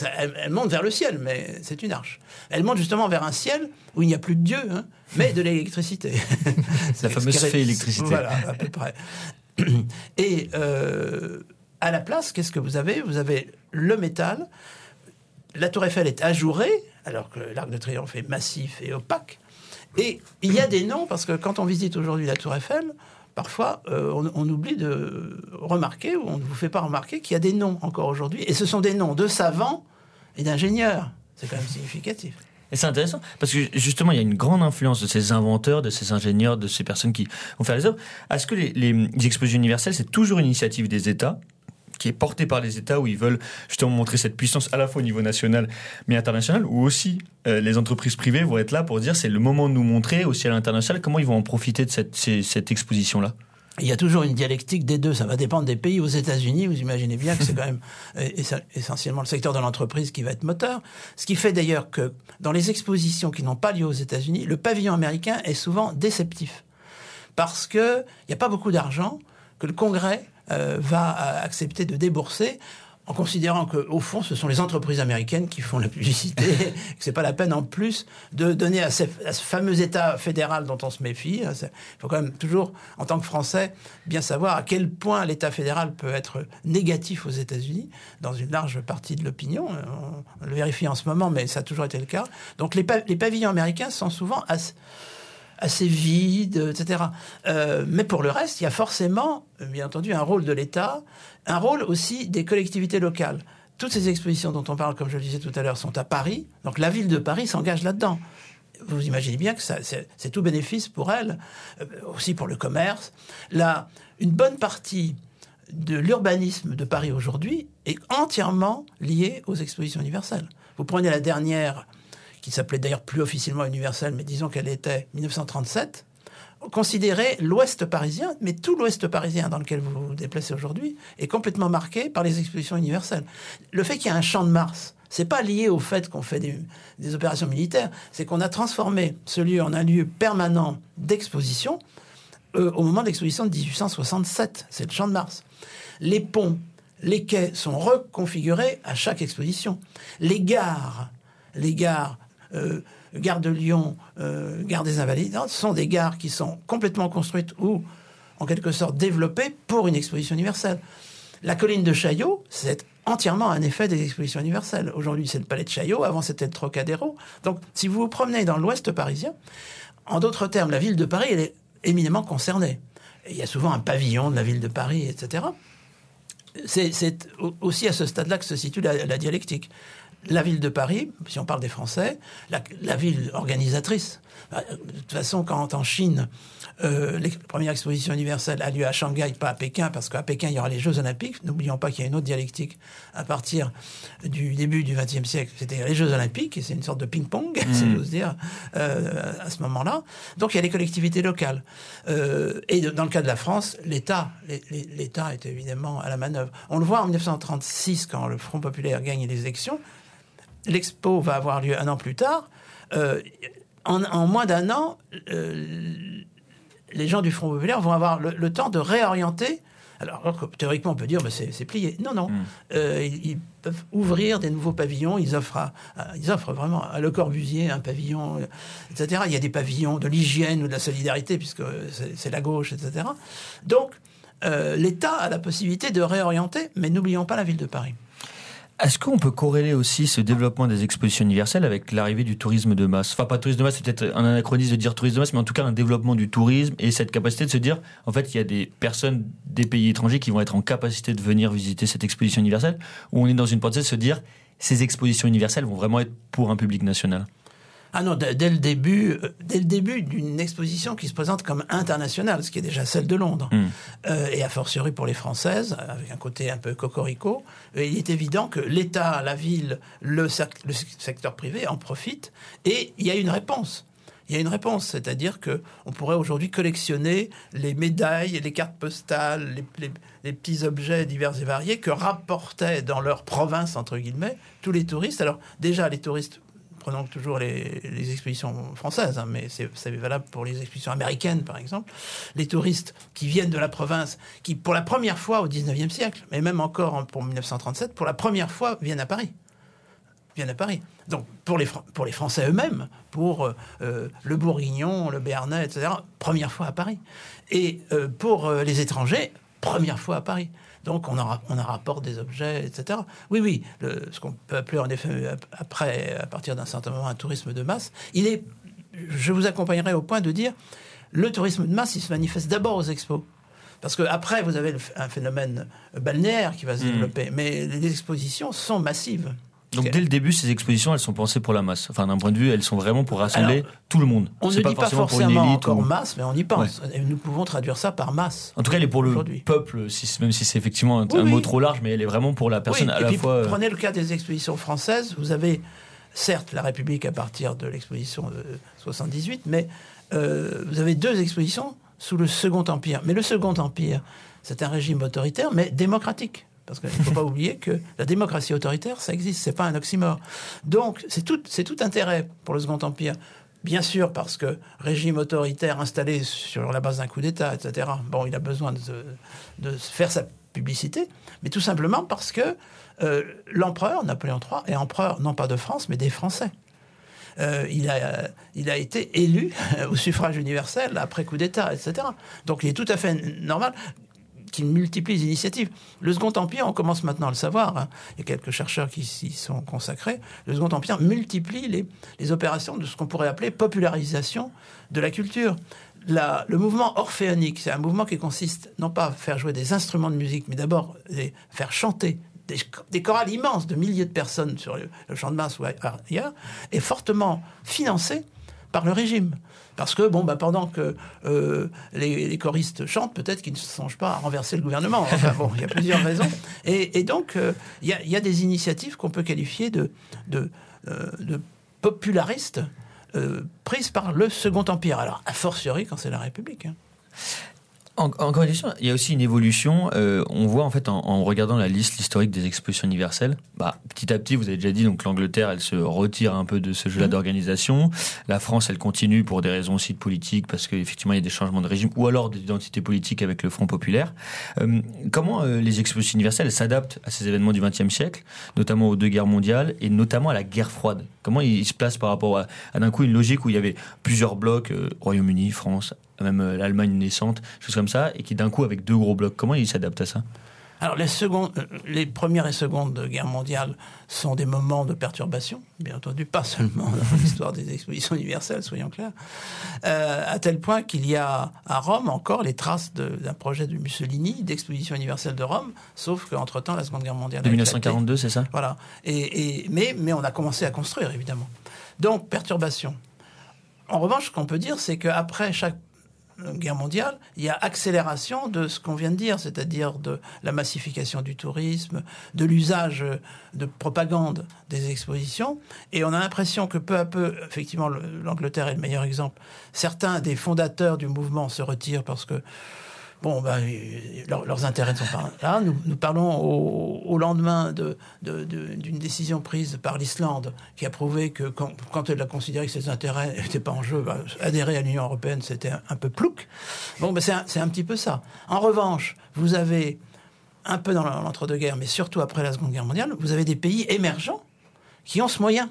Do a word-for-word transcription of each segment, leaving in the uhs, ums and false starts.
Elle, elle monte vers le ciel, mais c'est une arche. Elle monte justement vers un ciel où il n'y a plus de Dieu, hein, mais de l'électricité. La fameuse fée électricité. Voilà, à peu près. Et euh, à la place, qu'est-ce que vous avez ? Vous avez le métal. La tour Eiffel est ajourée, alors que l'Arc de Triomphe est massif et opaque. Et il y a des noms, parce que quand on visite aujourd'hui la tour Eiffel, parfois, euh, on, on oublie de remarquer, ou on ne vous fait pas remarquer, qu'il y a des noms encore aujourd'hui. Et ce sont des noms de savants et d'ingénieurs. C'est quand même significatif. Et c'est intéressant, parce que justement, il y a une grande influence de ces inventeurs, de ces ingénieurs, de ces personnes qui vont faire les œuvres. Est-ce que les, les, les expositions universelles, c'est toujours une initiative des États, qui est portée par les États, où ils veulent justement montrer cette puissance à la fois au niveau national, mais international, ou aussi euh, les entreprises privées vont être là pour dire c'est le moment de nous montrer, aussi à l'international, comment ils vont en profiter de cette, ces, cette exposition-là ? Il y a toujours une dialectique des deux. Ça va dépendre des pays. Aux États-Unis, vous imaginez bien que c'est quand même essentiellement le secteur de l'entreprise qui va être moteur. Ce qui fait d'ailleurs que dans les expositions qui n'ont pas lieu aux États-Unis, le pavillon américain est souvent déceptif. Parce qu'il n'y a pas beaucoup d'argent que le Congrès euh, va accepter de débourser, en considérant qu'au fond, ce sont les entreprises américaines qui font la publicité, que c'est pas la peine en plus de donner à, ces, à ce fameux État fédéral dont on se méfie. Il faut quand même toujours, en tant que Français, bien savoir à quel point l'État fédéral peut être négatif aux États-Unis, dans une large partie de l'opinion. On le vérifie en ce moment, mais ça a toujours été le cas. Donc les, pav- les pavillons américains sont souvent assez, assez vides, et cetera. Euh, mais pour le reste, il y a forcément, bien entendu, un rôle de l'État, un rôle aussi des collectivités locales. Toutes ces expositions dont on parle, comme je le disais tout à l'heure, sont à Paris. Donc la ville de Paris s'engage là-dedans. Vous imaginez bien que ça, c'est, c'est tout bénéfice pour elle, euh, aussi pour le commerce. Là, une bonne partie de l'urbanisme de Paris aujourd'hui est entièrement liée aux expositions universelles. Vous prenez la dernière, qui s'appelait d'ailleurs plus officiellement universelle, mais disons qu'elle était dix-neuf cent trente-sept, considérez l'Ouest parisien, mais tout l'Ouest parisien dans lequel vous vous déplacez aujourd'hui est complètement marqué par les expositions universelles. Le fait qu'il y ait un champ de Mars, c'est pas lié au fait qu'on fait des, des opérations militaires, c'est qu'on a transformé ce lieu en un lieu permanent d'exposition euh, au moment de l'exposition de dix-huit cent soixante-sept. C'est le champ de Mars. Les ponts, les quais sont reconfigurés à chaque exposition. Les gares, les gares... Euh, Gare de Lyon, euh, Gare des Invalides, ce sont des gares qui sont complètement construites ou, en quelque sorte, développées pour une exposition universelle. La colline de Chaillot, c'est entièrement un effet des expositions universelles. Aujourd'hui, c'est le palais de Chaillot, avant, c'était le Trocadéro. Donc, si vous vous promenez dans l'Ouest parisien, en d'autres termes, la ville de Paris, elle est éminemment concernée. Et il y a souvent un pavillon de la ville de Paris, et cetera. C'est, c'est aussi à ce stade-là que se situe la, la dialectique. La ville de Paris, si on parle des Français, la, la ville organisatrice. De toute façon, quand en Chine, euh, la première exposition universelle a lieu à Shanghai, pas à Pékin, parce qu'à Pékin, il y aura les Jeux Olympiques. N'oublions pas qu'il y a une autre dialectique à partir du début du vingtième siècle. C'était les Jeux Olympiques, et c'est une sorte de ping-pong, mmh. si j'ose dire, euh, à ce moment-là. Donc, il y a les collectivités locales. Euh, et dans le cas de la France, l'État, l'État est évidemment à la manœuvre. On le voit en dix-neuf cent trente-six, quand le Front populaire gagne les élections. L'expo va avoir lieu un an plus tard. Euh, en, en moins d'un an, euh, les gens du Front populaire vont avoir le, le temps de réorienter. Alors, alors que, théoriquement, on peut dire que bah, c'est, c'est plié. Non, non. Mmh. Euh, ils, ils peuvent ouvrir des nouveaux pavillons. Ils offrent, à, à, ils offrent vraiment à Le Corbusier un pavillon, et cetera. Il y a des pavillons de l'hygiène ou de la solidarité, puisque c'est, c'est la gauche, et cetera. Donc, euh, l'État a la possibilité de réorienter, mais n'oublions pas la ville de Paris. Est-ce qu'on peut corréler aussi ce développement des expositions universelles avec l'arrivée du tourisme de masse ? Enfin, pas tourisme de masse, c'est peut-être un anachronisme de dire tourisme de masse, mais en tout cas un développement du tourisme et cette capacité de se dire, en fait, il y a des personnes des pays étrangers qui vont être en capacité de venir visiter cette exposition universelle, où on est dans une pensée de se dire, ces expositions universelles vont vraiment être pour un public national. Ah non, dès le début, dès le début d'une exposition qui se présente comme internationale, ce qui est déjà celle de Londres, mmh. euh, et a fortiori pour les Françaises, avec un côté un peu cocorico, euh, il est évident que l'État, la ville, le, sec- le secteur privé en profitent, et il y a une réponse. Il y a une réponse, c'est-à-dire que on pourrait aujourd'hui collectionner les médailles, les cartes postales, les, les, les petits objets divers et variés que rapportaient dans leur province, entre guillemets, tous les touristes. Alors déjà, les touristes... Prenons toujours les, les expositions françaises, hein, mais c'est, c'est valable pour les expositions américaines, par exemple. Les touristes qui viennent de la province, qui, pour la première fois au dix-neuvième siècle, mais même encore pour dix-neuf cent trente-sept, pour la première fois, viennent à Paris. viennent à Paris. Donc, pour les, pour les Français eux-mêmes, pour euh, le Bourguignon, le Béarnais, et cetera, première fois à Paris. Et euh, pour euh, les étrangers, première fois à Paris. Donc, on en, on en rapporte des objets, et cetera. Oui, oui, le, ce qu'on peut appeler en effet, après, à partir d'un certain moment, un tourisme de masse, il est, je vous accompagnerai au point de dire, le tourisme de masse, il se manifeste d'abord aux expos. Parce qu'après, vous avez un phénomène balnéaire qui va se développer. Mmh. Mais les expositions sont massives. Donc dès le début, ces expositions, elles sont pensées pour la masse. Enfin, d'un point de vue, elles sont vraiment pour rassembler Alors, tout le monde. On C'est ne pas dit pas forcément, forcément pour une élite encore ou... masse, mais on y pense. Ouais. Et nous pouvons traduire ça par masse. En tout cas, elle est pour le peuple, si, même si c'est effectivement un, oui, un oui. mot trop large, mais elle est vraiment pour la personne oui. à Et la puis, fois... Prenez le cas des expositions françaises. Vous avez, certes, la République à partir de l'exposition de soixante-dix-huit, mais euh, vous avez deux expositions sous le Second Empire. Mais le Second Empire, c'est un régime autoritaire, mais démocratique. Parce qu'il ne faut pas oublier que la démocratie autoritaire, ça existe, c'est pas un oxymore. Donc, c'est tout, c'est tout intérêt pour le Second Empire. Bien sûr, parce que régime autoritaire installé sur la base d'un coup d'État, et cetera. Bon, il a besoin de, de faire sa publicité, mais tout simplement parce que euh, l'empereur, Napoléon trois, est empereur non pas de France, mais des Français. Euh, il, a, il a été élu au suffrage universel après coup d'État, et cetera. Donc il est tout à fait normal qu'il multiplie les initiatives. Le Second Empire, on commence maintenant à le savoir, hein. Il y a quelques chercheurs qui s'y sont consacrés. Le Second Empire multiplie les, les opérations de ce qu'on pourrait appeler popularisation de la culture. La, le mouvement orphéonique, c'est un mouvement qui consiste non pas à faire jouer des instruments de musique, mais d'abord à faire chanter Des, des chorales immenses de milliers de personnes sur le, le champ de Mars ou ailleurs, est fortement financé par le régime. Parce que, bon, bah, pendant que euh, les, les choristes chantent, peut-être qu'ils ne songent pas à renverser le gouvernement. Enfin, bon, il y a plusieurs raisons. Et, et donc, il euh, y, y a des initiatives qu'on peut qualifier de, de, euh, de popularistes euh, prises par le Second Empire. Alors, a fortiori quand c'est la République. Hein. Encore une question, il y a aussi une évolution. Euh, on voit en fait en, en regardant la liste, l'historique des expositions universelles, bah, petit à petit, vous avez déjà dit, donc l'Angleterre, elle se retire un peu de ce jeu-là mmh. d'organisation. La France, elle continue pour des raisons aussi de politique, parce qu'effectivement, il y a des changements de régime, ou alors d'identité politique avec le Front populaire. Euh, comment euh, les expositions universelles s'adaptent à ces événements du vingtième siècle, notamment aux deux guerres mondiales, et notamment à la guerre froide? Comment ils se placent par rapport à, à d'un coup une logique où il y avait plusieurs blocs, euh, Royaume-Uni, France, même l'Allemagne naissante, choses comme ça, et qui d'un coup avec deux gros blocs, comment ils s'adaptent à ça? Alors les, secondes, les premières et secondes guerres mondiales sont des moments de perturbation, bien entendu, pas seulement dans l'histoire des expositions universelles, soyons clairs, euh, à tel point qu'il y a à Rome encore les traces de, d'un projet de Mussolini d'exposition universelle de Rome, sauf qu'entre-temps la Seconde Guerre mondiale... De dix-neuf cent quarante-deux, c'est ça? Voilà. Et, et, mais, mais on a commencé à construire, évidemment. Donc, perturbation. En revanche, ce qu'on peut dire, c'est qu'après chaque guerre mondiale, il y a accélération de ce qu'on vient de dire, c'est-à-dire de la massification du tourisme, de l'usage de propagande des expositions, et on a l'impression que peu à peu, effectivement, l'Angleterre est le meilleur exemple, certains des fondateurs du mouvement se retirent parce que bon, ben, leur, leurs intérêts ne sont pas là. Nous, nous parlons au, au lendemain de, de, de, d'une décision prise par l'Islande qui a prouvé que quand, quand elle a considéré que ses intérêts n'étaient pas en jeu, ben, adhérer à l'Union européenne, c'était un, un peu plouc. Bon, ben, c'est, un, c'est un petit peu ça. En revanche, vous avez, un peu dans l'entre-deux-guerres, mais surtout après la Seconde Guerre mondiale, vous avez des pays émergents qui ont ce moyen.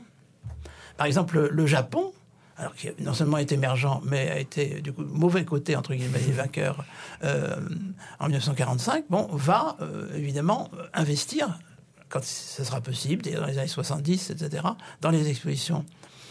Par exemple, le, le Japon, alors qui non seulement est émergent, mais a été du coup mauvais côté entre guillemets des vainqueurs euh, en dix-neuf cent quarante-cinq, bon, va euh, évidemment investir quand ce sera possible, dans les années soixante-dix, et cetera, dans les expositions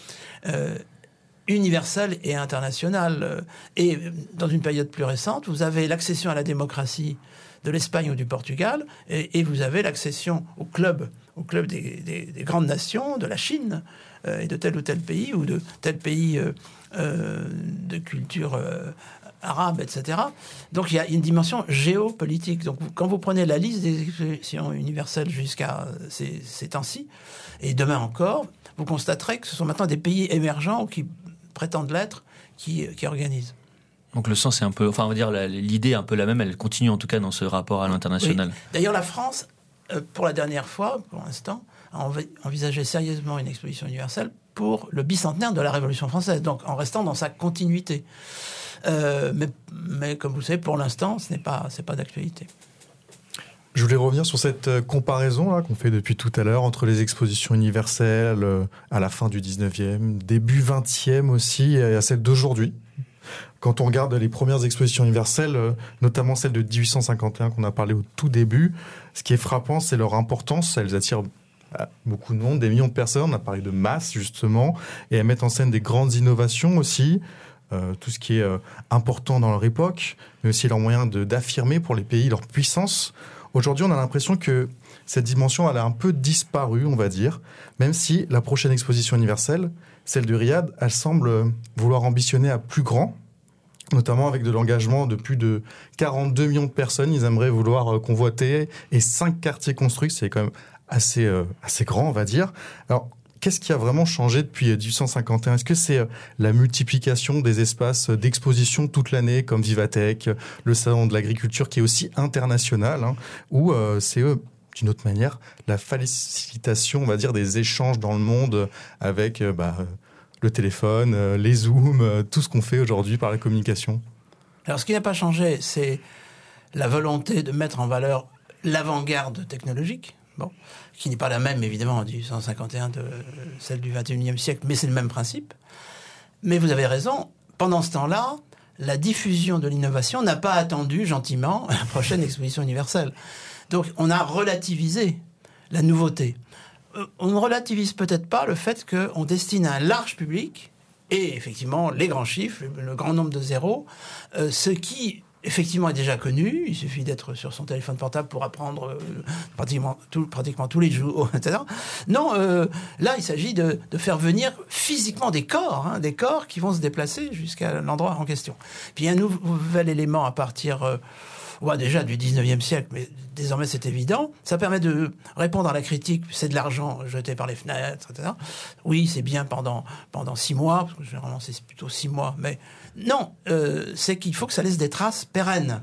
euh, universelles et internationales. Et dans une période plus récente, vous avez l'accession à la démocratie de l'Espagne ou du Portugal, et, et vous avez l'accession au club, au club des, des, des grandes nations, de la Chine, euh, et de tel ou tel pays, ou de tel pays euh, euh, de culture euh, arabe, et cetera. Donc il y a une dimension géopolitique. Donc quand vous prenez la liste des expositions universelles jusqu'à ces, ces temps-ci, et demain encore, vous constaterez que ce sont maintenant des pays émergents qui prétendent l'être, qui, qui organisent. Donc le sens est un peu, enfin on va dire la, l'idée est un peu la même, elle continue en tout cas dans ce rapport à l'international. Oui. D'ailleurs la France, euh, pour la dernière fois, pour l'instant, a envisagé sérieusement une exposition universelle pour le bicentenaire de la Révolution française, donc en restant dans sa continuité. Euh, mais, mais comme vous le savez, pour l'instant, ce n'est pas, c'est pas d'actualité. Je voulais revenir sur cette comparaison là, qu'on fait depuis tout à l'heure entre les expositions universelles euh, à la fin du dix-neuvième, début vingtième aussi, et à celle d'aujourd'hui. Quand on regarde les premières expositions universelles, euh, notamment celle de dix-huit cent cinquante et un qu'on a parlé au tout début, ce qui est frappant, c'est leur importance. Elles attirent euh, beaucoup de monde, des millions de personnes. On a parlé de masse justement, et elles mettent en scène des grandes innovations aussi. Euh, tout ce qui est euh, important dans leur époque, mais aussi leur moyen de, d'affirmer pour les pays leur puissance. Aujourd'hui, on a l'impression que cette dimension, elle a un peu disparu, on va dire, même si la prochaine exposition universelle, celle de Riyad, elle semble vouloir ambitionner à plus grand, notamment avec de l'engagement de plus de quarante-deux millions de personnes. Ils aimeraient vouloir euh, convoiter et cinq quartiers construits, c'est quand même assez, euh, assez grand, on va dire. Alors, qu'est-ce qui a vraiment changé depuis dix-huit cent cinquante et un ? Est-ce que c'est la multiplication des espaces d'exposition toute l'année, comme Vivatech, le salon de l'agriculture qui est aussi international, hein, ou euh, c'est euh, d'une autre manière la facilitation, on va dire, des échanges dans le monde avec euh, bah, le téléphone, euh, les zooms, euh, tout ce qu'on fait aujourd'hui par la communication ? Alors, ce qui n'a pas changé, c'est la volonté de mettre en valeur l'avant-garde technologique. Bon, qui n'est pas la même, évidemment, du cent cinquante et un de celle du vingt et unième siècle, mais c'est le même principe. Mais vous avez raison, pendant ce temps-là, la diffusion de l'innovation n'a pas attendu, gentiment, la prochaine exposition universelle. Donc, on a relativisé la nouveauté. On ne relativise peut-être pas le fait qu'on destine à un large public, et effectivement, les grands chiffres, le grand nombre de zéros, euh, ce qui... effectivement est déjà connu, il suffit d'être sur son téléphone portable pour apprendre euh, pratiquement, tout, pratiquement tous les jours, et cetera. Non, euh, là il s'agit de, de faire venir physiquement des corps, hein, des corps qui vont se déplacer jusqu'à l'endroit en question. Puis il y a un nouvel élément à partir euh, ouais, déjà du dix-neuvième siècle, mais désormais c'est évident, ça permet de répondre à la critique, c'est de l'argent jeté par les fenêtres, et cetera. Oui, c'est bien pendant, pendant six mois, parce que généralement c'est plutôt six mois, mais non, euh, c'est qu'il faut que ça laisse des traces pérennes.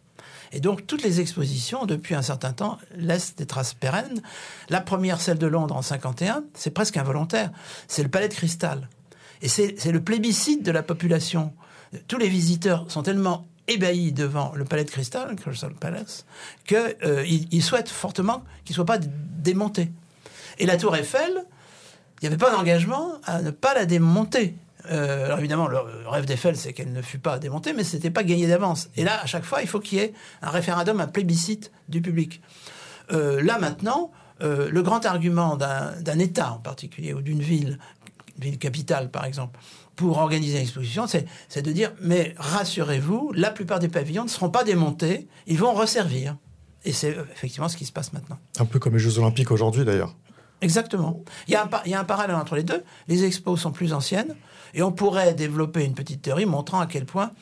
Et donc, toutes les expositions, depuis un certain temps, laissent des traces pérennes. La première, celle de Londres en cinquante et un, c'est presque involontaire. C'est le Palais de Cristal. Et c'est, c'est le plébiscite de la population. Tous les visiteurs sont tellement ébahis devant le Palais de Cristal, Crystal Palace, qu'ils euh, ils souhaitent fortement qu'il ne soit pas démonté. Et la Tour Eiffel, il n'y avait pas d'engagement à ne pas la démonter. Euh, alors évidemment, le rêve d'Eiffel, c'est qu'elle ne fut pas démontée, mais ce n'était pas gagné d'avance. Et là, à chaque fois, il faut qu'il y ait un référendum, un plébiscite du public. Euh, là, maintenant, euh, le grand argument d'un, d'un État en particulier, ou d'une ville, ville capitale par exemple, pour organiser une exposition, c'est, c'est de dire, mais rassurez-vous, la plupart des pavillons ne seront pas démontés, ils vont resservir. Et c'est effectivement ce qui se passe maintenant. Un peu comme les Jeux Olympiques aujourd'hui d'ailleurs. Exactement. Il y a un, il y a un parallèle entre les deux. Les expos sont plus anciennes et on pourrait développer une petite théorie montrant à quel point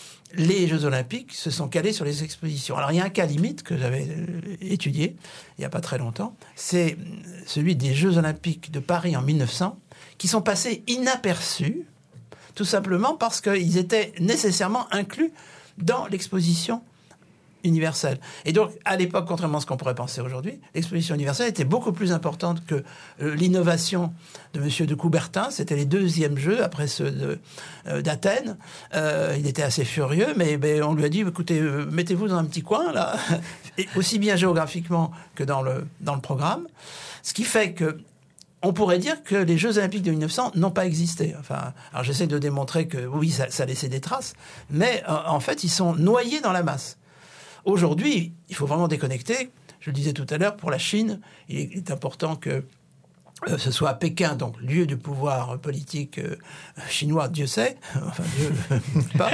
les Jeux Olympiques se sont calés sur les expositions. Alors il y a un cas limite que j'avais étudié il n'y a pas très longtemps, c'est celui des Jeux Olympiques de Paris en mille neuf cents qui sont passés inaperçus tout simplement parce qu'ils étaient nécessairement inclus dans l'exposition universelle. Et donc, à l'époque, contrairement à ce qu'on pourrait penser aujourd'hui, l'exposition universelle était beaucoup plus importante que euh, l'innovation de M. de Coubertin. C'était les deuxièmes Jeux, après ceux de, euh, d'Athènes. Euh, il était assez furieux, mais, mais on lui a dit, écoutez, euh, mettez-vous dans un petit coin, là, et aussi bien géographiquement que dans le, dans le programme. Ce qui fait que on pourrait dire que les Jeux Olympiques de mille neuf cents n'ont pas existé. Enfin, alors j'essaie de démontrer que, oui, ça, ça laissait des traces, mais euh, en fait, ils sont noyés dans la masse. Aujourd'hui, il faut vraiment déconnecter. Je le disais tout à l'heure, pour la Chine, il est important que euh, ce soit à Pékin, donc lieu du pouvoir politique euh, chinois, Dieu sait, enfin Dieu pas,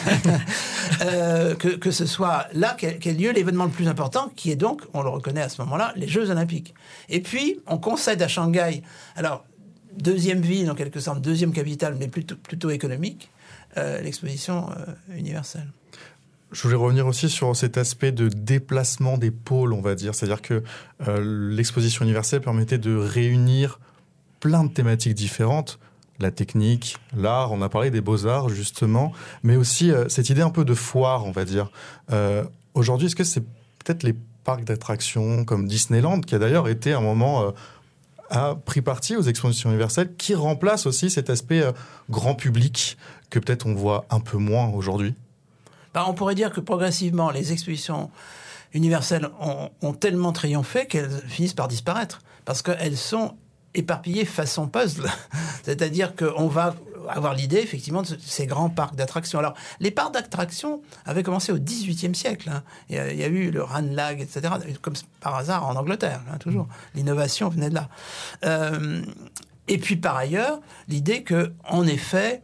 euh, que, que ce soit là qu'ait, qu'ait lieu l'événement le plus important, qui est donc, on le reconnaît à ce moment-là, les Jeux Olympiques. Et puis, on concède à Shanghai, alors, deuxième ville en quelque sorte, deuxième capitale, mais plutôt, plutôt économique, euh, l'exposition euh, universelle. Je voulais revenir aussi sur cet aspect de déplacement des pôles, on va dire. C'est-à-dire que euh, l'exposition universelle permettait de réunir plein de thématiques différentes. La technique, l'art, on a parlé des beaux-arts, justement, mais aussi euh, cette idée un peu de foire, on va dire. Euh, aujourd'hui, est-ce que c'est peut-être les parcs d'attractions comme Disneyland, qui a d'ailleurs été à un moment... Euh, a pris parti aux expositions universelles, qui remplace aussi cet aspect euh, grand public que peut-être on voit un peu moins aujourd'hui? Ben, on pourrait dire que progressivement, les expositions universelles ont, ont tellement triomphé qu'elles finissent par disparaître. Parce qu'elles sont éparpillées façon puzzle. C'est-à-dire qu'on va avoir l'idée, effectivement, de ces grands parcs d'attractions. Alors, les parcs d'attractions avaient commencé au dix-huitième siècle. Hein. Il, y a, il y a eu le Ranelagh, et cetera, comme par hasard en Angleterre, hein, toujours. L'innovation venait de là. Euh, et puis, par ailleurs, l'idée que, en effet,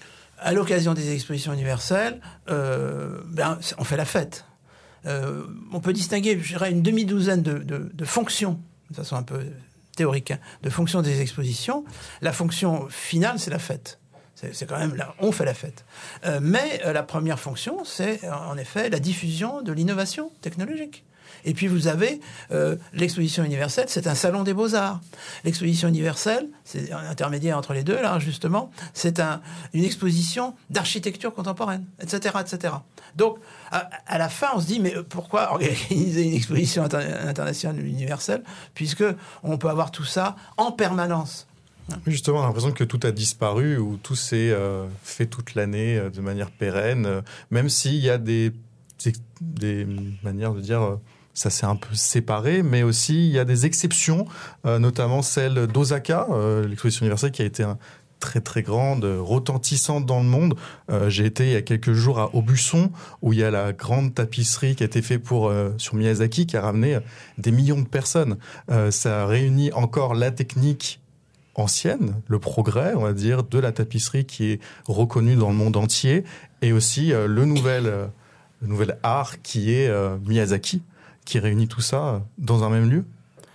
à l'occasion des expositions universelles, euh, ben, on fait la fête. Euh, on peut distinguer, je dirais, une demi-douzaine de, de, de fonctions, de façon un peu théorique, hein, de fonctions des expositions. La fonction finale, c'est la fête. C'est, c'est quand même là, on fait la fête. Euh, mais euh, la première fonction, c'est en effet la diffusion de l'innovation technologique. Et puis vous avez euh, l'exposition universelle, c'est un salon des beaux-arts. L'exposition universelle, c'est un intermédiaire entre les deux, là, justement, c'est un, une exposition d'architecture contemporaine, et cetera, et cetera. Donc, à, à la fin, on se dit, mais pourquoi organiser une exposition inter- internationale universelle, puisque on peut avoir tout ça en permanence. Justement, on a l'impression que tout a disparu, ou tout s'est euh, fait toute l'année euh, de manière pérenne, euh, même s'il y a des, des, des manières de dire... Euh, ça s'est un peu séparé, mais aussi il y a des exceptions, euh, notamment celle d'Osaka, euh, l'exposition universelle qui a été un, très très grande, retentissante dans le monde. Euh, j'ai été il y a quelques jours à Aubusson, où il y a la grande tapisserie qui a été faite pour, euh, sur Miyazaki, qui a ramené des millions de personnes. Euh, ça réunit encore la technique ancienne, le progrès, on va dire, de la tapisserie qui est reconnue dans le monde entier, et aussi euh, le nouvel, euh, le nouvel art qui est euh, Miyazaki, qui réunit tout ça dans un même lieu.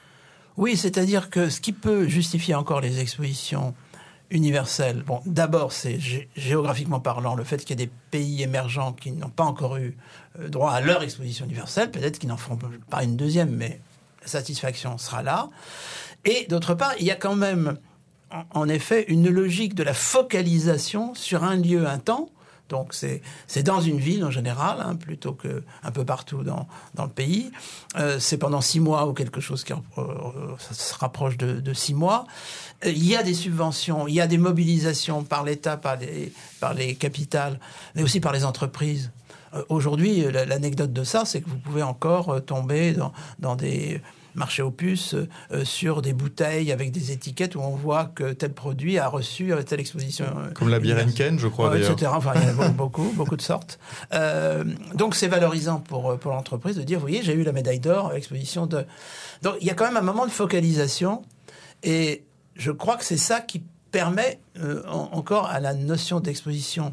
Oui, c'est-à-dire que ce qui peut justifier encore les expositions universelles, bon, d'abord, c'est gé- géographiquement parlant, le fait qu'il y ait des pays émergents qui n'ont pas encore eu euh, droit à leur exposition universelle, peut-être qu'ils n'en feront pas une deuxième, mais la satisfaction sera là. Et d'autre part, il y a quand même, en, en effet, une logique de la focalisation sur un lieu, un temps. Donc c'est, c'est dans une ville en général, hein, plutôt qu'un peu partout dans, dans le pays. Euh, c'est pendant six mois ou quelque chose qui euh, ça se rapproche de, de six mois. Euh, il y a des subventions, il y a des mobilisations par l'État, par les, par les capitales, mais aussi par les entreprises. Euh, aujourd'hui, l'anecdote de ça, c'est que vous pouvez encore euh, tomber dans, dans des... marché aux puces, euh, sur des bouteilles avec des étiquettes où on voit que tel produit a reçu euh, telle exposition. Euh, Comme la bière Henken, je crois, euh, d'ailleurs. et cetera. Enfin, il y en a beaucoup, beaucoup de sortes. Euh, donc, c'est valorisant pour, pour l'entreprise de dire, vous voyez, j'ai eu la médaille d'or à l'exposition de... Donc, il y a quand même un moment de focalisation. Et je crois que c'est ça qui permet euh, en, encore à la notion d'exposition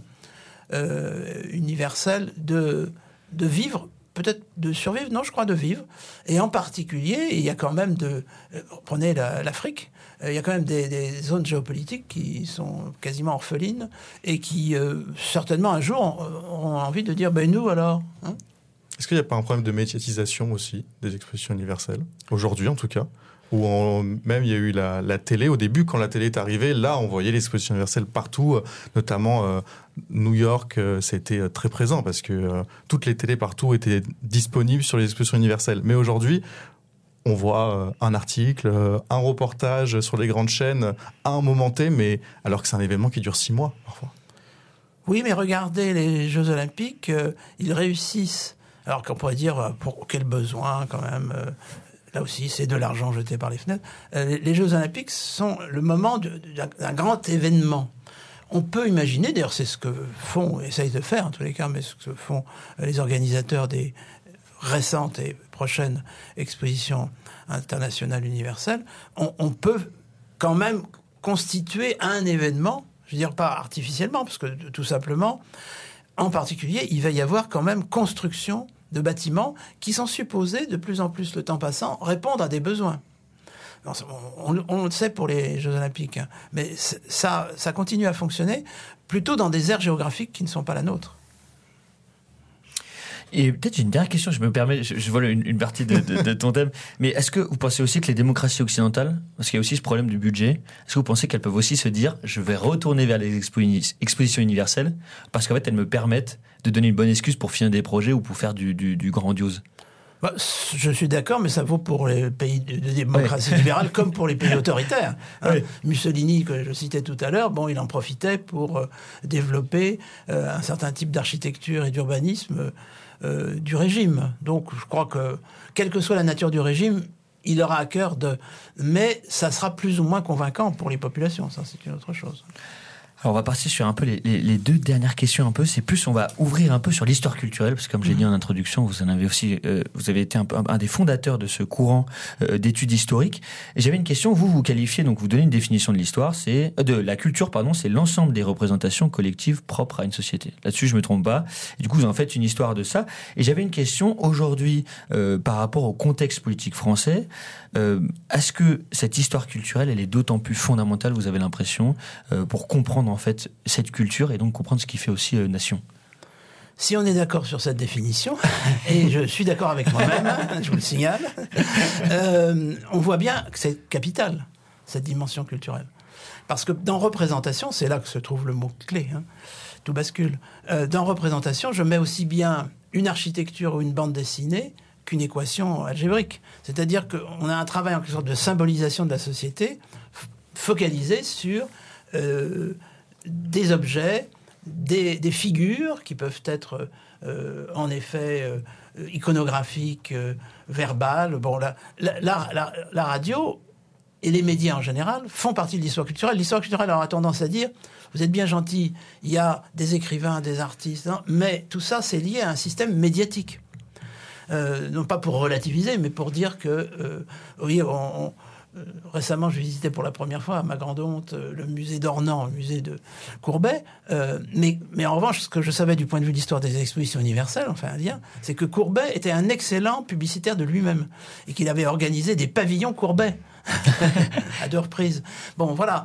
euh, universelle de, de vivre, peut-être de survivre, non, je crois de vivre. Et en particulier, il y a quand même de... Euh, prenez la, l'Afrique, euh, il y a quand même des, des zones géopolitiques qui sont quasiment orphelines et qui, euh, certainement, un jour, ont envie de dire, ben nous, alors hein. Est-ce qu'il n'y a pas un problème de médiatisation aussi des expositions universelles, aujourd'hui en tout cas, où on, même il y a eu la, la télé, au début, quand la télé est arrivée, là, on voyait l'exposition universelle partout, notamment euh, New York, euh, c'était très présent, parce que euh, toutes les télés partout étaient disponibles sur les expositions universelles. Mais aujourd'hui, on voit euh, un article, euh, un reportage sur les grandes chaînes, à un moment T, mais alors que c'est un événement qui dure six mois, parfois. Oui, mais regardez les Jeux Olympiques, euh, ils réussissent. Alors qu'on pourrait dire, pour quel besoin, quand même... Euh, là aussi, c'est de l'argent jeté par les fenêtres. Euh, les Jeux Olympiques sont le moment de, d'un, d'un grand événement. On peut imaginer, d'ailleurs c'est ce que font, essayent de faire en tous les cas, mais ce que font les organisateurs des récentes et prochaines expositions internationales universelles, on, on peut quand même constituer un événement, je veux dire pas artificiellement, parce que tout simplement, en particulier, il va y avoir quand même construction de bâtiments qui sont supposés, de plus en plus le temps passant, répondre à des besoins. On, on, on le sait pour les Jeux Olympiques, hein, mais ça, ça continue à fonctionner plutôt dans des aires géographiques qui ne sont pas la nôtre. Et peut-être j'ai une dernière question, je me permets, je, je vole une, une partie de, de, de ton thème, mais est-ce que vous pensez aussi que les démocraties occidentales, parce qu'il y a aussi ce problème du budget, est-ce que vous pensez qu'elles peuvent aussi se dire, je vais retourner vers les expo- expositions universelles, parce qu'en fait elles me permettent de donner une bonne excuse pour finir des projets ou pour faire du, du, du grandiose? Bah, je suis d'accord, mais ça vaut pour les pays de, de démocratie ouais. libérale comme pour les pays autoritaires. Hein. Ouais. Mussolini, que je citais tout à l'heure, bon, il en profitait pour euh, développer euh, un certain type d'architecture et d'urbanisme euh, du régime. Donc je crois que, quelle que soit la nature du régime, il aura à cœur de... Mais ça sera plus ou moins convaincant pour les populations, ça c'est une autre chose. Alors on va passer sur un peu les, les, les deux dernières questions un peu. C'est plus on va ouvrir un peu sur l'histoire culturelle parce que comme j'ai mmh. dit en introduction, vous en avez aussi, euh, vous avez été un, un, un des fondateurs de ce courant euh, d'études historiques. Et j'avais une question. Vous vous qualifiez donc vous donnez une définition de l'histoire, c'est euh, de la culture pardon, c'est l'ensemble des représentations collectives propres à une société. Là-dessus je me trompe pas. Et du coup vous en faites une histoire de ça. Et j'avais une question aujourd'hui euh, par rapport au contexte politique français. Euh, est-ce que cette histoire culturelle elle est d'autant plus fondamentale, vous avez l'impression, euh, pour comprendre en fait cette culture et donc comprendre ce qui fait aussi euh, nation? Si on est d'accord sur cette définition, et je suis d'accord avec moi-même, je vous le signale, euh, on voit bien que c'est capital, cette dimension culturelle. Parce que dans représentation, c'est là que se trouve le mot-clé, hein, tout bascule. Euh, dans représentation, je mets aussi bien une architecture ou une bande dessinée qu'une équation algébrique. C'est-à-dire qu'on a un travail en quelque sorte de symbolisation de la société f- focalisé sur euh, des objets, des, des figures qui peuvent être euh, en effet euh, iconographiques, euh, verbales. Bon, la, la, la, la radio et les médias en général font partie de l'histoire culturelle. L'histoire culturelle aura tendance à dire vous êtes bien gentil, il y a des écrivains, des artistes, hein, mais tout ça c'est lié à un système médiatique. Euh, non pas pour relativiser, mais pour dire que, euh, oui, on, on, euh, récemment, je visitais pour la première fois, à ma grande honte, euh, le musée d'Ornans, le musée de Courbet. Euh, mais, mais en revanche, ce que je savais du point de vue de l'histoire des expositions universelles, enfin indien, c'est que Courbet était un excellent publicitaire de lui-même et qu'il avait organisé des pavillons Courbet à deux reprises. Bon, voilà.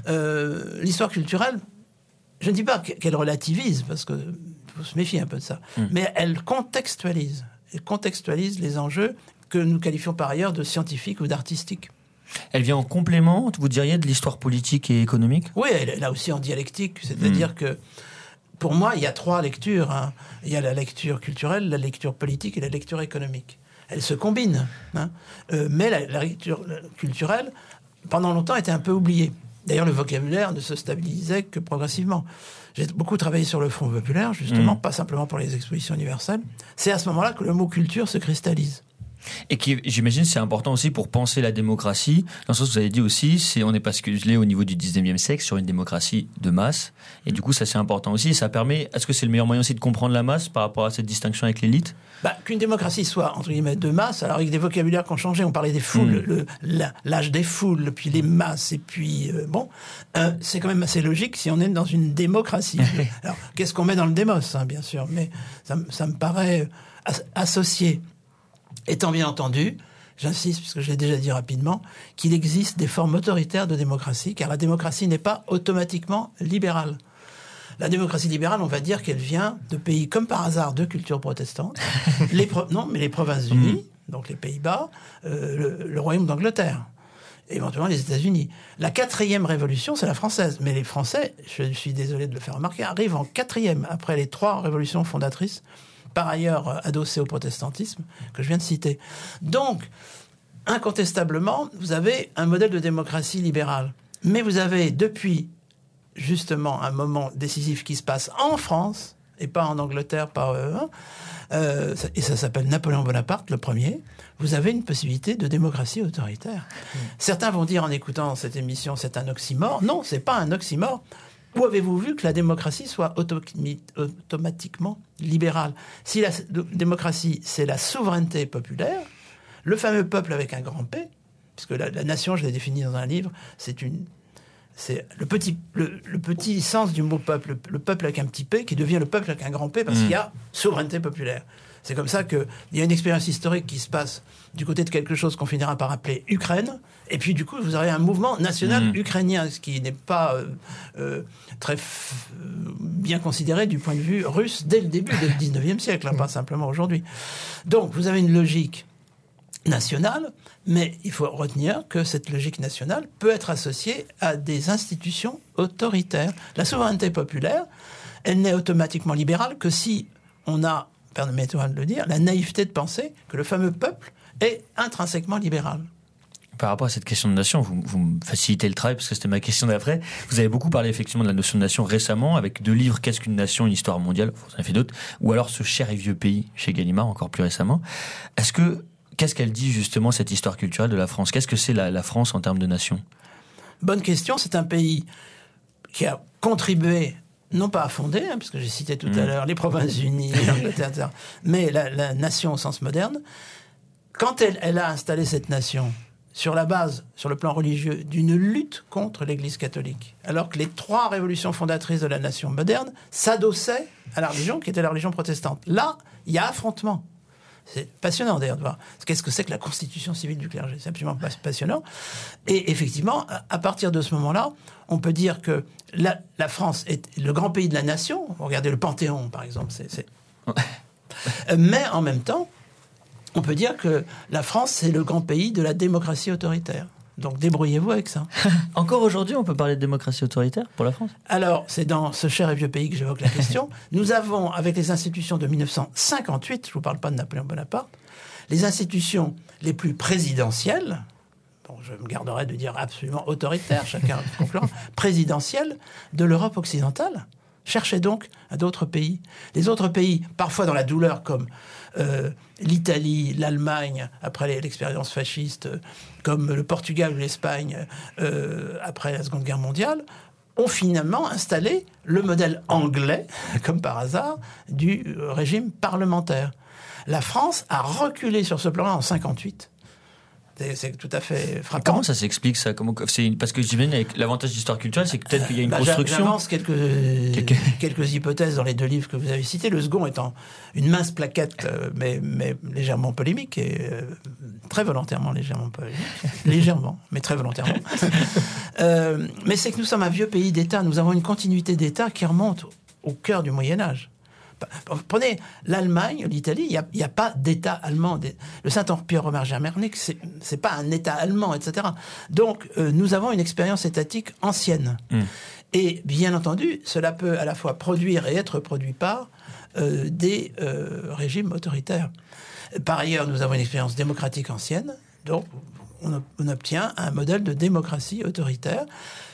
Euh, l'histoire culturelle, je ne dis pas qu'elle relativise, parce qu'il faut se méfier un peu de ça, mmh. mais elle contextualise. Elle contextualise les enjeux que nous qualifions par ailleurs de scientifiques ou d'artistiques. Elle vient en complément, vous diriez, de l'histoire politique et économique ? Oui, elle est là aussi en dialectique. C'est-à-dire mmh. que, pour moi, il y a trois lectures. Hein. Il y a la lecture culturelle, la lecture politique et la lecture économique. Elles se combinent. Hein. Euh, mais la, la lecture culturelle, pendant longtemps, était un peu oubliée. D'ailleurs, le vocabulaire ne se stabilisait que progressivement. J'ai beaucoup travaillé sur le Front populaire, justement, mmh. pas simplement pour les expositions universelles. C'est à ce moment-là que le mot culture se cristallise. Et qui, j'imagine, c'est important aussi pour penser la démocratie. Dans le sens où vous avez dit aussi, c'est, on est basculé au niveau du dix-neuvième siècle sur une démocratie de masse. Et du coup, ça c'est important aussi. Et ça permet, est-ce que c'est le meilleur moyen aussi de comprendre la masse par rapport à cette distinction avec l'élite ? Bah, qu'une démocratie soit, entre guillemets, de masse, alors avec des vocabulaires qui ont changé, on parlait des foules, mmh. le, la, l'âge des foules, puis les masses, et puis, euh, bon, euh, c'est quand même assez logique si on est dans une démocratie. Alors, qu'est-ce qu'on met dans le démos, hein, bien sûr, mais ça, ça me paraît as- associé. Étant bien entendu, j'insiste, puisque je l'ai déjà dit rapidement, qu'il existe des formes autoritaires de démocratie, car la démocratie n'est pas automatiquement libérale. La démocratie libérale, on va dire qu'elle vient de pays, comme par hasard, de culture protestante. les pro- non, mais les Provinces-Unies, donc les Pays-Bas, euh, le, le Royaume d'Angleterre, éventuellement les États-Unis. La quatrième révolution, c'est la française. Mais les Français, je suis désolé de le faire remarquer, arrivent en quatrième, après les trois révolutions fondatrices, par ailleurs adossé au protestantisme, que je viens de citer. Donc, incontestablement, vous avez un modèle de démocratie libérale. Mais vous avez, depuis, justement, un moment décisif qui se passe en France, et pas en Angleterre, par, euh, euh, et ça s'appelle Napoléon Bonaparte, le premier, vous avez une possibilité de démocratie autoritaire. Mmh. Certains vont dire, en écoutant cette émission, c'est un oxymore. Non, c'est pas un oxymore. Où avez-vous vu que la démocratie soit auto- automatiquement libérale ? Si la démocratie, c'est la souveraineté populaire, le fameux peuple avec un grand P, puisque la, la nation, je l'ai définie dans un livre, c'est, une, c'est le, petit, le, le petit sens du mot peuple, le, le peuple avec un petit P, qui devient le peuple avec un grand P, parce mmh. qu'il y a souveraineté populaire. C'est comme ça qu'il y a une expérience historique qui se passe du côté de quelque chose qu'on finira par appeler Ukraine. Et puis, du coup, vous aurez un mouvement national mmh. ukrainien, ce qui n'est pas euh, euh, très f- bien considéré du point de vue russe dès le début du dix-neuvième siècle, hein, pas simplement aujourd'hui. Donc, vous avez une logique nationale, mais il faut retenir que cette logique nationale peut être associée à des institutions autoritaires. La souveraineté populaire, elle n'est automatiquement libérale que si on a, permettez-moi de le dire, la naïveté de penser que le fameux peuple est intrinsèquement libéral. Par rapport à cette question de nation, vous, vous me facilitez le travail parce que c'était ma question d'après. Vous avez beaucoup parlé effectivement de la notion de nation récemment avec deux livres, Qu'est-ce qu'une nation, une histoire mondiale, vous en avez fait d'autres, ou alors Ce cher et vieux pays chez Gallimard, encore plus récemment. Est-ce que, qu'est-ce qu'elle dit justement cette histoire culturelle de la France? Qu'est-ce que c'est la, la France en termes de nation? Bonne question. C'est un pays qui a contribué, non pas à fonder, hein, parce que j'ai cité tout mmh. à l'heure les Provinces-Unies, l'Angleterre, et cetera, mais la, la nation au sens moderne. Quand elle, elle a installé cette nation sur la base, sur le plan religieux, d'une lutte contre l'Église catholique, alors que les trois révolutions fondatrices de la nation moderne s'adossaient à la religion qui était la religion protestante. Là, il y a affrontement. C'est passionnant d'ailleurs de voir qu'est-ce que c'est que la constitution civile du clergé. C'est absolument passionnant. Et effectivement, à partir de ce moment-là, on peut dire que la, la France est le grand pays de la nation. Regardez le Panthéon, par exemple. C'est, c'est... Mais en même temps, on peut dire que la France, c'est le grand pays de la démocratie autoritaire. Donc débrouillez-vous avec ça. Encore aujourd'hui, on peut parler de démocratie autoritaire pour la France? Alors, c'est dans Ce cher et vieux pays que j'évoque la question. Nous avons, avec les institutions de dix-neuf cent cinquante-huit, je ne vous parle pas de Napoléon Bonaparte, les institutions les plus présidentielles, bon, je me garderai de dire absolument autoritaires, chacun conclura, présidentielles de l'Europe occidentale. Cherchez donc à d'autres pays. Les autres pays, parfois dans la douleur, comme euh, l'Italie, l'Allemagne, après l'expérience fasciste, comme le Portugal ou l'Espagne, euh, après la Seconde Guerre mondiale, ont finalement installé le modèle anglais, comme par hasard, du régime parlementaire. La France a reculé sur ce plan-là en cinquante-huit. C'est, c'est tout à fait frappant. Comment ça s'explique ça? Comment, c'est, parce que j'imagine avec l'avantage d'histoire culturelle, c'est que peut-être qu'il y a une bah, construction. J'avance quelques, quelques... quelques hypothèses dans les deux livres que vous avez cités. Le second étant une mince plaquette, euh, mais, mais légèrement polémique, et euh, très volontairement légèrement polémique. légèrement, mais très volontairement. euh, mais c'est que nous sommes un vieux pays d'État. Nous avons une continuité d'État qui remonte au cœur du Moyen-Âge. Prenez l'Allemagne, l'Italie, il n'y a, a pas d'État allemand. Le Saint-Empire romain germanique, c'est n'est pas un État allemand, et cetera. Donc, euh, nous avons une expérience étatique ancienne. Mmh. Et bien entendu, cela peut à la fois produire et être produit par euh, des euh, régimes autoritaires. Par ailleurs, nous avons une expérience démocratique ancienne, donc on, on obtient un modèle de démocratie autoritaire.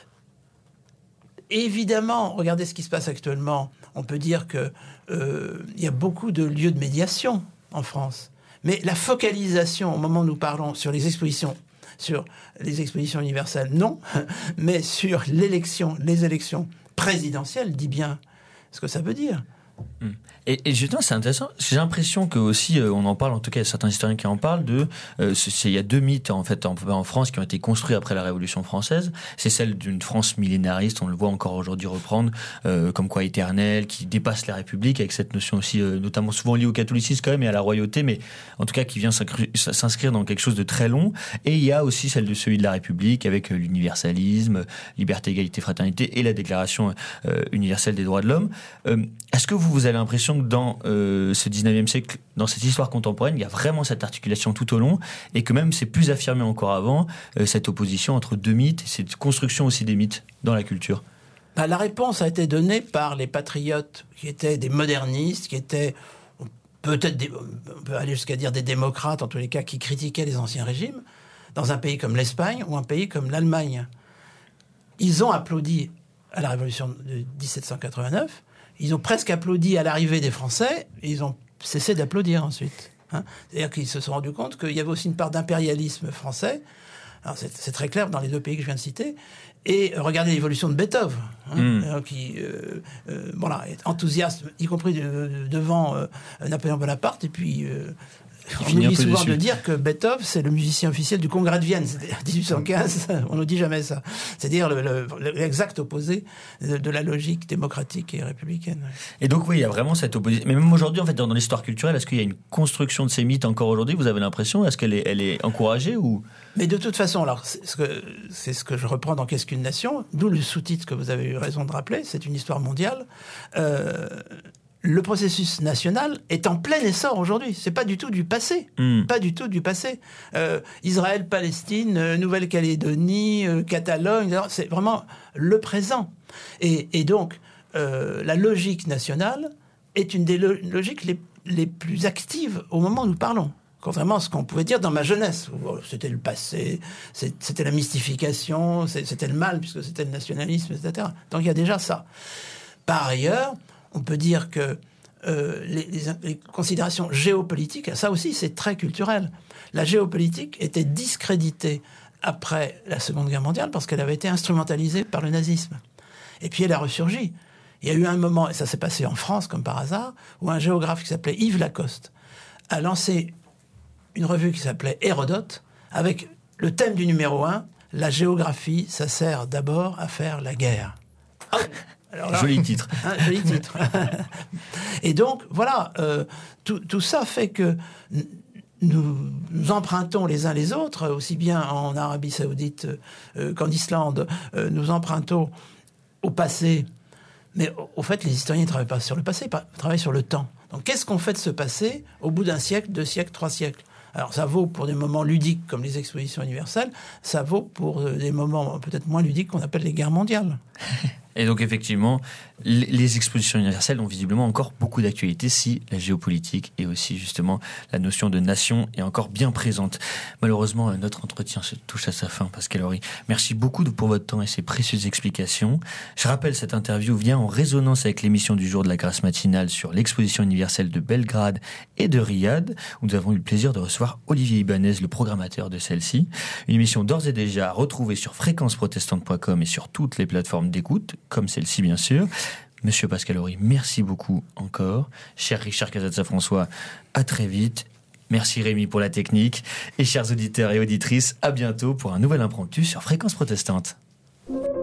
Évidemment, regardez ce qui se passe actuellement. On peut dire qu'il euh, y a beaucoup de lieux de médiation en France. Mais la focalisation, au moment où nous parlons, sur les expositions, sur les expositions universelles, non. Mais sur l'élection, les élections présidentielles, dit bien ce que ça veut dire. Et, et justement, c'est intéressant. J'ai l'impression que aussi, euh, on en parle, en tout cas, il y a certains historiens qui en parlent, de, euh, c'est, c'est, il y a deux mythes, en fait, en, en France, qui ont été construits après la Révolution française. C'est celle d'une France millénariste, on le voit encore aujourd'hui reprendre, euh, comme quoi éternelle, qui dépasse la République, avec cette notion aussi, euh, notamment souvent liée au catholicisme quand même, et à la royauté, mais en tout cas, qui vient s'inscrire dans quelque chose de très long. Et il y a aussi celle de celui de la République, avec l'universalisme, liberté, égalité, fraternité, et la Déclaration euh, universelle des droits de l'homme. Euh, est-ce que vous, vous avez l'impression que dans euh, ce dix-neuvième siècle, dans cette histoire contemporaine, il y a vraiment cette articulation tout au long, et que même c'est plus affirmé encore avant, euh, cette opposition entre deux mythes, et cette construction aussi des mythes dans la culture? Bah, la réponse a été donnée par les patriotes, qui étaient des modernistes, qui étaient peut-être, des, on peut aller jusqu'à dire des démocrates, en tous les cas, qui critiquaient les anciens régimes, dans un pays comme l'Espagne ou un pays comme l'Allemagne. Ils ont applaudi à la Révolution de dix-sept cent quatre-vingt-neuf, ils ont presque applaudi à l'arrivée des Français, et ils ont cessé d'applaudir ensuite. Hein. C'est-à-dire qu'ils se sont rendus compte qu'il y avait aussi une part d'impérialisme français. Alors c'est, c'est très clair dans les deux pays que je viens de citer. Et regardez l'évolution de Beethoven, hein, mmh. qui euh, euh, voilà, est enthousiaste, y compris de, de, devant euh, Napoléon Bonaparte, et puis... Euh, on nous dit souvent de dire que Beethoven, c'est le musicien officiel du Congrès de Vienne. C'était en dix-huit cent quinze, on ne dit jamais ça. C'est-à-dire le, le, l'exact opposé de, de la logique démocratique et républicaine. Et donc, oui, il y a vraiment cette opposition. Mais même aujourd'hui, en fait, dans, dans l'histoire culturelle, est-ce qu'il y a une construction de ces mythes encore aujourd'hui? Vous avez l'impression? Est-ce qu'elle est, elle est encouragée ou... Mais de toute façon, alors, c'est ce, que, c'est ce que je reprends dans Qu'est-ce qu'une nation? D'où le sous-titre que vous avez eu raison de rappeler. C'est une histoire mondiale. Euh... Le processus national est en plein essor aujourd'hui. C'est pas du tout du passé. Mm. Pas du tout du passé. Euh, Israël, Palestine, euh, Nouvelle-Calédonie, euh, Catalogne, c'est vraiment le présent. Et, et donc, euh, la logique nationale est une des lo- logiques les, les plus actives au moment où nous parlons. Contrairement à ce qu'on pouvait dire dans ma jeunesse, où c'était le passé, c'était la mystification, c'était le mal, puisque c'était le nationalisme, et cetera. Donc il y a déjà ça. Par ailleurs, on peut dire que euh, les, les, les considérations géopolitiques, ça aussi c'est très culturel. La géopolitique était discréditée après la Seconde Guerre mondiale parce qu'elle avait été instrumentalisée par le nazisme. Et puis elle a ressurgi. Il y a eu un moment, et ça s'est passé en France comme par hasard, où un géographe qui s'appelait Yves Lacoste a lancé une revue qui s'appelait Hérodote, avec le thème du numéro un, la géographie, ça sert d'abord à faire la guerre. Oh, alors là, joli titre. Hein, joli titre. Et donc, voilà, euh, tout, tout ça fait que nous, nous empruntons les uns les autres, aussi bien en Arabie Saoudite euh, qu'en Islande, euh, nous empruntons au passé. Mais au, au fait, les historiens ne travaillent pas sur le passé, ils travaillent sur le temps. Donc, qu'est-ce qu'on fait de ce passé au bout d'un siècle, deux siècles, trois siècles ? Alors, ça vaut pour des moments ludiques comme les expositions universelles, ça vaut pour des moments peut-être moins ludiques qu'on appelle les guerres mondiales. Et donc, effectivement, les expositions universelles ont visiblement encore beaucoup d'actualité si la géopolitique et aussi, justement, la notion de nation est encore bien présente. Malheureusement, notre entretien se touche à sa fin, Pascal Horry. Merci beaucoup pour votre temps et ces précieuses explications. Je rappelle, cette interview vient en résonance avec l'émission du jour de la Grâce matinale sur l'exposition universelle de Belgrade et de Riyad, où nous avons eu le plaisir de recevoir Olivier Ibanez, le programmateur de celle-ci. Une émission d'ores et déjà retrouvée sur fréquence protestante point com et sur toutes les plateformes d'écoute, comme celle-ci bien sûr. Monsieur Pascal Horry, merci beaucoup encore. Cher Richard Casazza-François, à très vite. Merci Rémi pour la technique. Et chers auditeurs et auditrices, à bientôt pour un nouvel impromptu sur Fréquence Protestante.